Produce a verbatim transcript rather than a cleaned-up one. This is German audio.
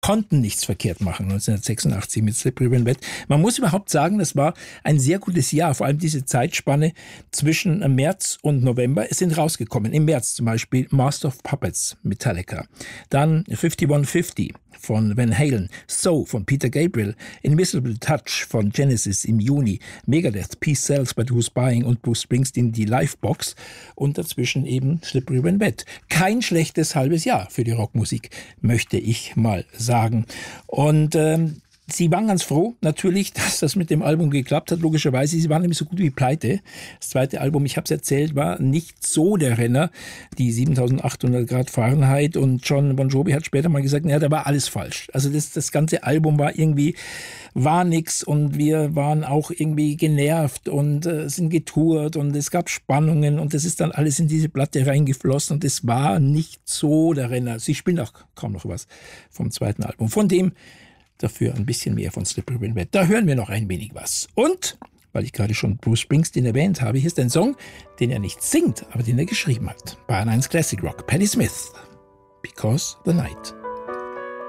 konnten nichts verkehrt machen, neunzehnhundertsechsundachtzig mit Slippery When Wet. Man muss überhaupt sagen, das war ein sehr gutes Jahr, vor allem diese Zeitspanne zwischen März und November. Es sind rausgekommen, im März zum Beispiel Master of Puppets, Metallica, dann fifty-one fifty von Van Halen, So von Peter Gabriel, Invisible Touch von Genesis im Juni, Megadeth, Peace Sells But Who's Buying und Bruce Springsteen, die Livebox und dazwischen eben Slippery When Wet. Kein schlechtes halbes Jahr für die Rockmusik, möchte ich mal sagen. Und ähm, sie waren ganz froh, natürlich, dass das mit dem Album geklappt hat, logischerweise. Sie waren nämlich so gut wie pleite. Das zweite Album, ich habe es erzählt, war nicht so der Renner. Die siebentausendachthundert Grad Fahrenheit und John Bon Jovi hat später mal gesagt, ja, da war alles falsch. Also das, das ganze Album war irgendwie, war nix und wir waren auch irgendwie genervt und äh, sind getourt und es gab Spannungen und das ist dann alles in diese Platte reingeflossen und es war nicht so der Renner. Sie spielen auch kaum noch was vom zweiten Album. Von dem dafür ein bisschen mehr von Slippery When Wet. Da hören wir noch ein wenig was. Und, weil ich gerade schon Bruce Springsteen erwähnt habe, hier ist ein Song, den er nicht singt, aber den er geschrieben hat. Bayern eins Classic Rock, Patti Smith, Because the Night.